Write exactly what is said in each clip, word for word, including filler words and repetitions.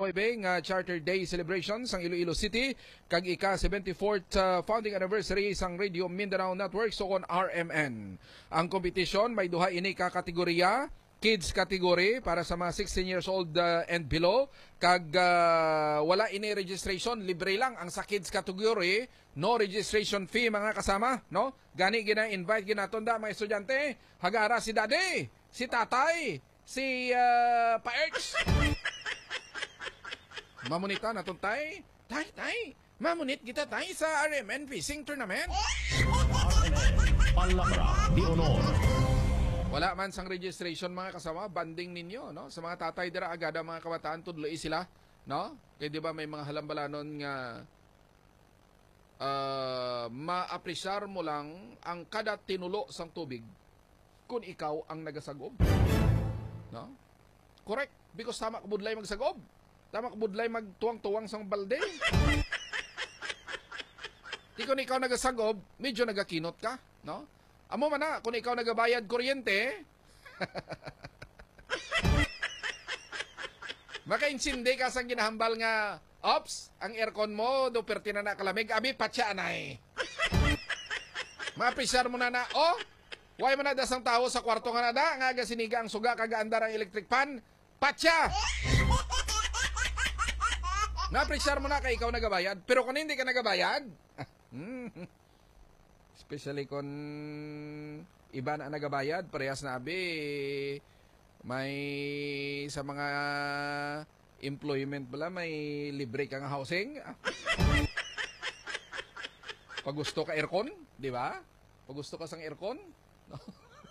Beng uh, Charter Day celebration sang Iloilo City kag ika seventy-fourth uh, founding anniversary sang Radio Mindanao Network so on R M N. Ang kompetisyon may duha ini ka kategorya, kids category para sa mga sixteen years old uh, and below kag uh, wala ini registration, libre lang ang sa kids category, no registration fee mga kasama, no? Gani gina-invite ginaton da mga estudyante, hagara si Daddy, si Tatay, si uh, Pa-Erch. Mamunita naton tay, tay tay, mamunit kita tay sa R M N Fishing Tournament. R M N Palabra de Honor. Wala man sang registration mga kasama, banding ninyo, no? Sa mga tatay dira agada mga kabataan tudloy sila, no? Kaya di ba may mga halambalanon nga uh, ma-apresyar mo lang ang kada tinulo sang tubig kung ikaw ang nagasagob. No? Correct, because tama ka budlay magsagob. Tama ka budlay magtuwang-tuwang sang balde. Di kung ikaw nagasagob, medyo nagakinot ka, no? Amo man na, kung ikaw nagabayad kuryente, maka-insindi ka sa ginahambal nga, ops, ang aircon mo, do perti na nakalamig, abi, patya na eh. Mapisar mo na na, oh, why mo na dasang tao sa kwarto nga na da, nga aga siniga ang suga, kagaandar ang electric pan, patya! Mapisar mo na kay ikaw nagabayad, pero kung hindi ka nagabayad, hmm, especially kung iba na nagabayad, parehas na abi, may sa mga employment pala, may libre kang housing. Pag gusto ka aircon, di ba? Pag gusto ka sang aircon, no?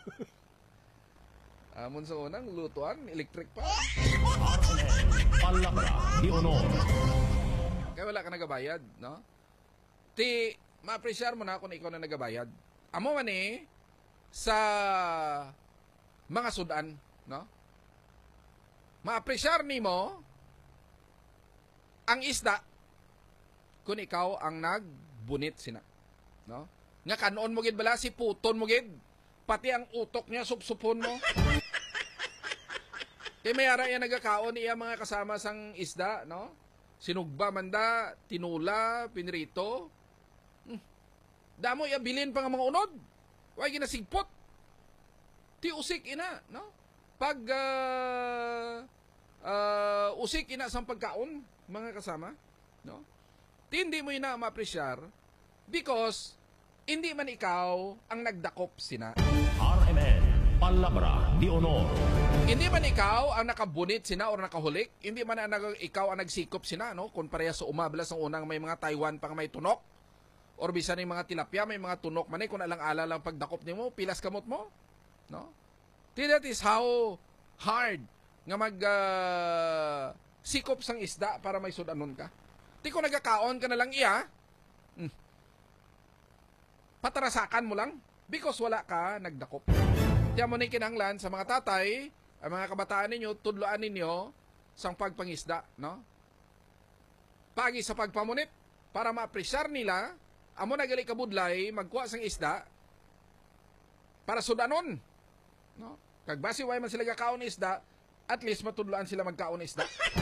Amon sa unang lutuan, electric pa. R M N Palabra de Honor. Kaya wala ka nagabayad, no? Ti ma-appreciate mo na kung ikaw na nagabayad. Amo man eh, sa mga sudan, no? Ma-appreciate ni mo ang isda kung ikaw ang nagbunit sina, no? Nga kanon mo gid bala si puton mo gid, pati ang utok niya supsupon mo. Kaya may ara yan nagakaon iya mga kasama sang isda, no? Sinugba manda, tinula, pinrito. Damo iya bilin pa nga mga unod. Way ginasigpot. Ti usik ina, no? Pag uh, uh, usik ina sang pagkaon, mga kasama, no? Ti hindi mo ina ma-appreciate because hindi man ikaw ang nagdakop sina. R M N Palabra de Honor. Hindi man ikaw ang nakabunit sina o nakahulik, hindi man ang, ikaw ang nagsikop sina, no? Kung parehas sa umablas ang unang may mga Taiwan pang may tunok. Or bisan yung mga tilapia, may mga tunok man eh, kung alang-ala lang pagdakop ni mo, pilas kamot mo. No? That is how hard nga mag uh, sikop sang isda para may sudanon ka. Di kung nagkakaon ka na lang iya, hmm, patarasakan mo lang because wala ka nagdakop. Kaya mo na kinanglan sa mga tatay, ang mga kabataan ninyo, tudloan ninyo sang pagpangisda. No? Pagi sa pagpamunit, para ma-appreciate nila, amo nagali kabudlay magkuha sang isda para sudanon, no? Kag basi way man sila gakaon isda, at least matudloan sila magkaon isda.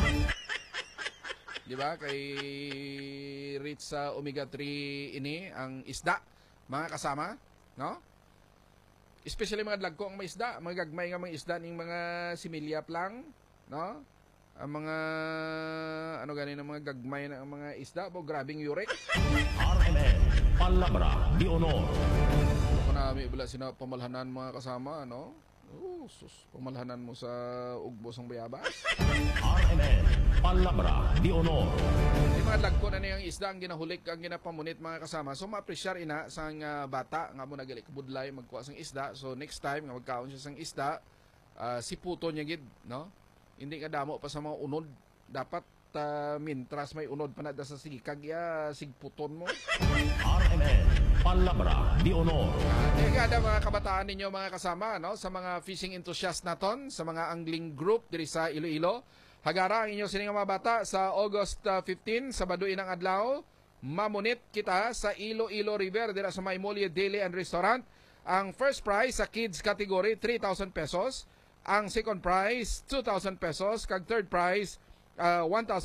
Di ba? Kay rich sa omega three ini ang isda, mga kasama, no? Especially mga dagko ang may isda, mga gagmay nga mga isda ning mga similyap lang, no? Ang mga ano ganin ang mga gagmay na ang mga isda, bo grabing uric. R M N Palabra de Honor. Kunami bala sina pamalhanan mga kasama, no? Oh, sus, pamalhanan mo sa ugbo sang bayabas. R M N Palabra de Honor. Di mga lagko na niyang isda ang ginahulik, ang ginapamunit mga kasama. So ma-appreciate ina sang uh, bata nga mo nagali kabudlay magkuha sang isda. So next time nga magkaon siya sang isda, uh, si puto niya gid, no? Hindi ka damo pa sa mga unod. Dapat uh, mintras may unod pa na da sa sigikag ya sigputon mo. R M N Palabra de Honor. Uh, Kaya mga kabataan ninyo mga kasama, no? Sa mga fishing enthusiast naton, sa mga angling group diri sa Iloilo, hagara ang inyo sining mga bata sa August uh, fifteen sa baduin ng adlaw, mamunit kita sa Iloilo River dira sa Maymolye Deli and Restaurant. Ang first prize sa kids category three thousand pesos. Ang second prize, two thousand pesos. Kag third prize, uh, one thousand